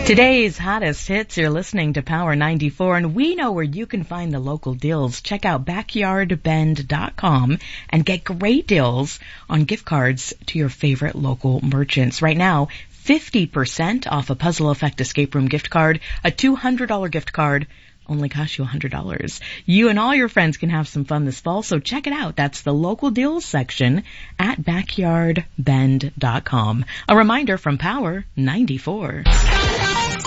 Today's hottest hits, you're listening to Power 94, and we know where you can find the local deals. Check out backyardbend.com and get great deals on gift cards to your favorite local merchants. Right now, 50% off a Puzzle Effect Escape Room gift card. A $200 gift card only costs you $100. You and all your friends can have some fun this fall, so check it out. That's the local deals section at backyardbend.com. A reminder from Power 94.